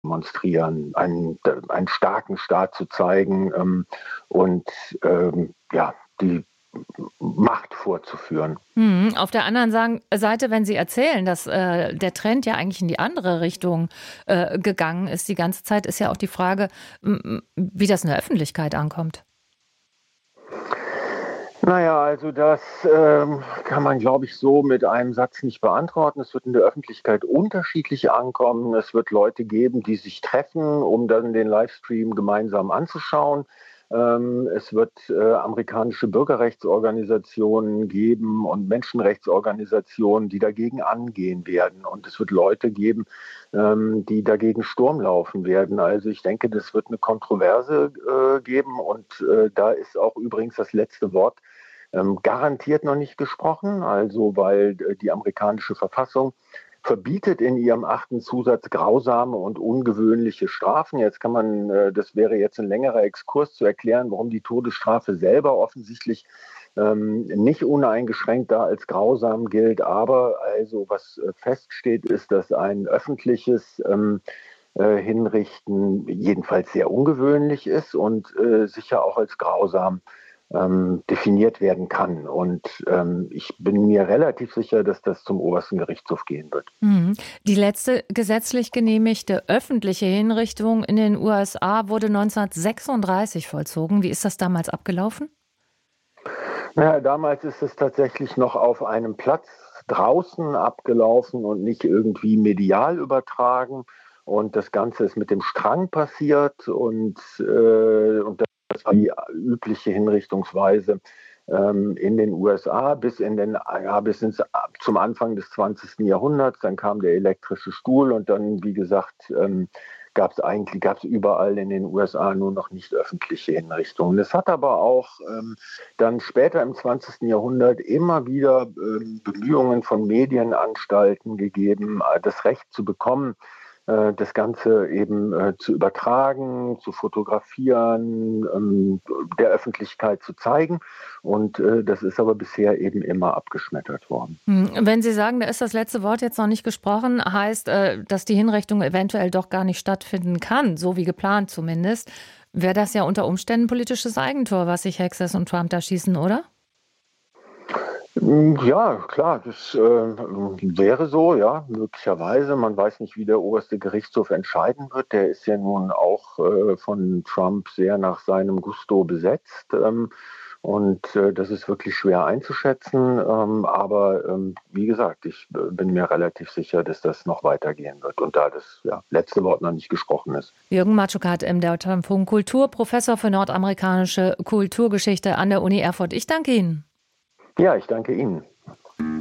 demonstrieren, einen starken Staat zu zeigen und die Macht vorzuführen. Auf der anderen Seite, wenn Sie erzählen, dass der Trend ja eigentlich in die andere Richtung gegangen ist die ganze Zeit, ist ja auch die Frage, wie das in der Öffentlichkeit ankommt. Naja, also das kann man, glaube ich, so mit einem Satz nicht beantworten. Es wird in der Öffentlichkeit unterschiedlich ankommen. Es wird Leute geben, die sich treffen, um dann den Livestream gemeinsam anzuschauen. Es wird amerikanische Bürgerrechtsorganisationen geben und Menschenrechtsorganisationen, die dagegen angehen werden. Und es wird Leute geben, die dagegen Sturm laufen werden. Also ich denke, das wird eine Kontroverse geben. Und da ist auch übrigens das letzte Wort garantiert noch nicht gesprochen, also weil die amerikanische Verfassung verbietet in ihrem 8. Zusatz grausame und ungewöhnliche Strafen. Jetzt kann man, das wäre jetzt ein längerer Exkurs zu erklären, warum die Todesstrafe selber offensichtlich nicht uneingeschränkt da als grausam gilt. Aber also was feststeht, ist, dass ein öffentliches Hinrichten jedenfalls sehr ungewöhnlich ist und sicher auch als grausam definiert werden kann. Und ich bin mir relativ sicher, dass das zum obersten Gerichtshof gehen wird. Die letzte gesetzlich genehmigte öffentliche Hinrichtung in den USA wurde 1936 vollzogen. Wie ist das damals abgelaufen? Naja, damals ist es tatsächlich noch auf einem Platz draußen abgelaufen und nicht irgendwie medial übertragen. Und das Ganze ist mit dem Strang passiert und das war die übliche Hinrichtungsweise in den USA zum Anfang des 20. Jahrhunderts. Dann kam der elektrische Stuhl und dann, wie gesagt, gab es überall in den USA nur noch nicht öffentliche Hinrichtungen. Es hat aber auch dann später im 20. Jahrhundert immer wieder Bemühungen von Medienanstalten gegeben, das Recht zu bekommen, das Ganze eben zu übertragen, zu fotografieren, der Öffentlichkeit zu zeigen. Und das ist aber bisher eben immer abgeschmettert worden. Wenn Sie sagen, da ist das letzte Wort jetzt noch nicht gesprochen, heißt, dass die Hinrichtung eventuell doch gar nicht stattfinden kann, so wie geplant zumindest, wäre das ja unter Umständen politisches Eigentor, was sich Hexes und Trump da schießen, oder? Ja, klar, das wäre so, ja, möglicherweise. Man weiß nicht, wie der oberste Gerichtshof entscheiden wird. Der ist ja nun auch von Trump sehr nach seinem Gusto besetzt. Das ist wirklich schwer einzuschätzen. Wie gesagt, ich bin mir relativ sicher, dass das noch weitergehen wird und da das letzte Wort noch nicht gesprochen ist. Jürgen Matschuk im Deutschlandfunk Kultur, Professor für nordamerikanische Kulturgeschichte an der Uni Erfurt. Ich danke Ihnen. Ja, ich danke Ihnen.